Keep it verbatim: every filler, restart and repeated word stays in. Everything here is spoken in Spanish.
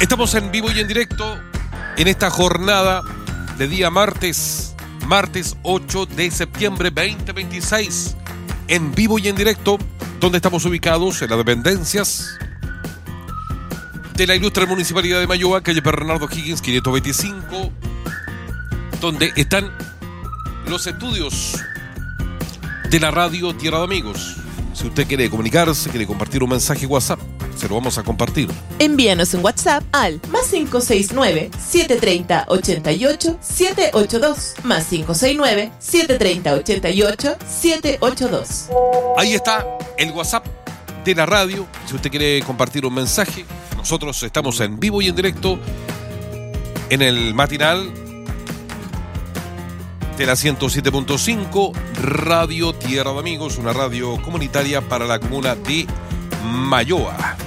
Estamos en vivo y en directo en esta jornada de día martes, martes ocho de septiembre veinte veintiséis, en vivo y en directo, donde estamos ubicados en las dependencias de la ilustre Municipalidad de Mayoa, calle Bernardo Higgins quinientos veinticinco, donde están los estudios de la radio Tierra de Amigos. Si usted quiere comunicarse, quiere compartir un mensaje WhatsApp, se lo vamos a compartir. Envíanos un WhatsApp al más cinco seis nueve, siete tres cero, ocho ocho, siete ocho dos, más cinco seis nueve, siete tres cero, ocho ocho, siete ocho dos. Ahí está el WhatsApp de la radio. Si usted quiere compartir un mensaje, nosotros estamos en vivo y en directo en el matinal de la ciento siete punto cinco, Radio Tierra de Amigos, una radio comunitaria para la comuna de Mayoa.